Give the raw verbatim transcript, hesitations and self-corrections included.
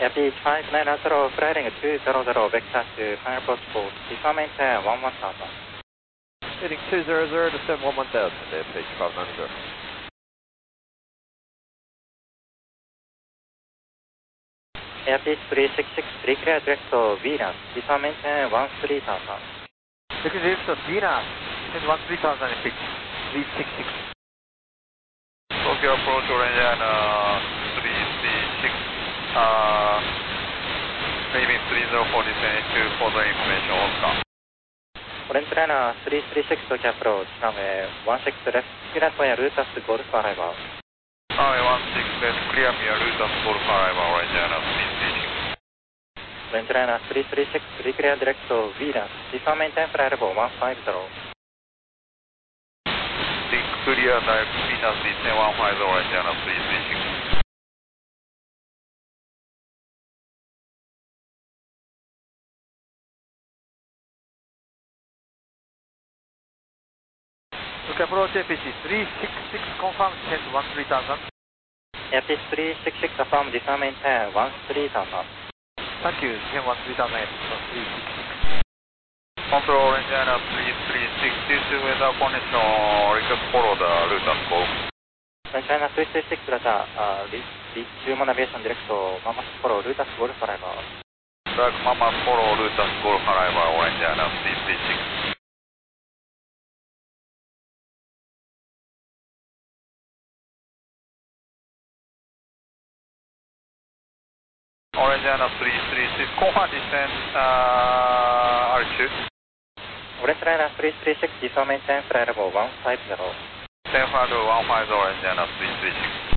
Air Beach five nine zero, flying two zero zero, vector to final approach for descend maintain one one thousand. Heading two zero zero to seven one one thousand, Air Beach five nine zero. Air Beach three six six, three clear direct to Venus, descend maintain one three thousand. Taking direct to Venus, descend one three thousand, Air Beach three six six. Tokyo approach orange and uh, three three six, uh, maybe three zero four descend to further information, Oscar. Orange liner three three six Tokyo approach, runway one six left, clear to Lutas Golf arrival. Runway one six left, clear me Lutas Golf arrival, orange liner three three six. Orange liner three three six, three clear direct to Venus, descend maintain flight level one five zero. Clear direct Venus descend one five zero, orange liner three three six. Tokyo approach Air Beach three six six, confirm descend one three thousand. Air Beach three six six, affirm descend maintain one three thousand. Thank you, descend one three thousand, Air Beach one three six six. Control orange liner three three six, due to weather condition, request follow the Lutas Golf. Orange liner three three six, Delta, uh, Human Aviation Direct to Mama follow Lutas Golf arrival. Direct Mama follow Lutas Golf arrival, orange liner three three six. Orange liner three three six, confirm descend uh, altitude. Orange liner three three six, descend maintain flight level one five zero. Descend flight level one five zero, orange liner three three six.